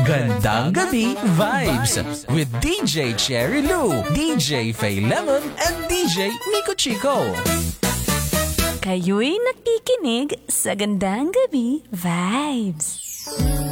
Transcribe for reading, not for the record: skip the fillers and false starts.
Gandang Gabi Vibes with DJ Cherry Lou, DJ Faye Lemon, and DJ Nico Chico. Kayo'y nakikinig sa Gandang Gabi Vibes.